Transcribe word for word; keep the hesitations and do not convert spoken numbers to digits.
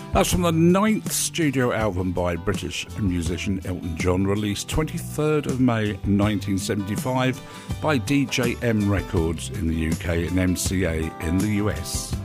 That's from the ninth studio album by British musician Elton John, released twenty-third of May nineteen seventy-five by D J M Records in the U K and M C A in the U S.